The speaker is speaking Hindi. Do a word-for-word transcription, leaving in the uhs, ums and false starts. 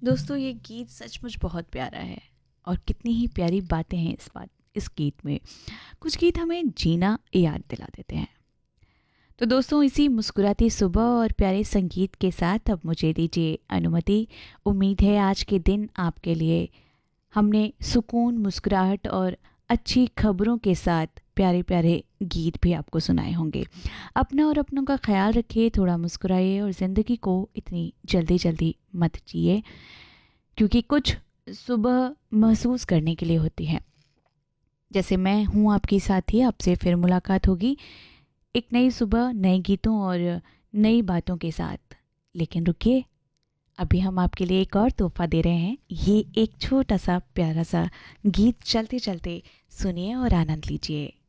दोस्तों ये गीत सचमुच बहुत प्यारा है और कितनी ही प्यारी बातें हैं इस बात इस गीत में। कुछ गीत हमें जीना याद दिला देते हैं। तो दोस्तों इसी मुस्कुराती सुबह और प्यारे संगीत के साथ अब मुझे दीजिए अनुमति। उम्मीद है आज के दिन आपके लिए हमने सुकून, मुस्कुराहट और अच्छी खबरों के साथ प्यारे प्यारे गीत भी आपको सुनाए होंगे। अपना और अपनों का ख्याल रखिए, थोड़ा मुस्कुराइए और ज़िंदगी को इतनी जल्दी जल्दी मत जिए, क्योंकि कुछ सुबह महसूस करने के लिए होती है। जैसे मैं हूँ आपकी साथी, आपसे फिर मुलाकात होगी एक नई सुबह, नए गीतों और नई बातों के साथ। लेकिन रुकिए, अभी हम आपके लिए एक और तोहफा दे रहे हैं। ये एक छोटा सा प्यारा सा गीत चलते चलते सुनिए और आनंद लीजिए।